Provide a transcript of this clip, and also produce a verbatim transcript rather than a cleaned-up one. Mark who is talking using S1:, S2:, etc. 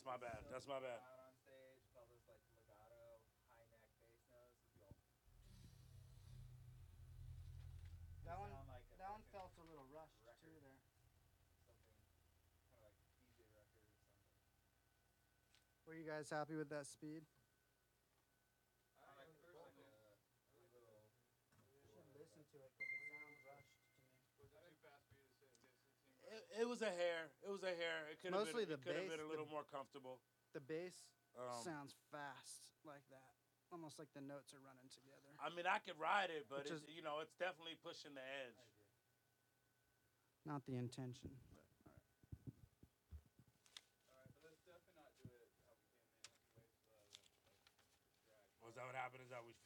S1: my bad. That's my bad.
S2: Out on stage, call this like legato, high neck bass notes. It'd be all.
S3: That one,
S2: sound like a
S3: that one
S2: fucking
S3: felt a little rushed too
S2: record.
S3: there.
S2: Something kind of like D J record or something.
S3: Were you guys happy with that speed?
S2: I like the first like a, a little.
S3: You should listen to it because it sounds rushed to me.
S4: Was it too fast for you to sit? Did it seem
S1: It, it was a hair. It was a hair. It could have
S3: Mostly
S1: been.
S3: the
S1: It could have
S3: bass,
S1: been a
S3: the-
S1: little more comfortable.
S3: The bass
S1: Um,
S3: sounds fast like that, almost like the notes are running together.
S1: I mean, I could ride it, but
S3: Which
S1: it's,
S3: is-
S1: you know, it's definitely pushing the edge.
S3: Not the intention. But, all right.
S4: Alright, but let's definitely not do it how we came in. Let's wait till uh, the, like, the drag.
S1: Was that what happened? Is that we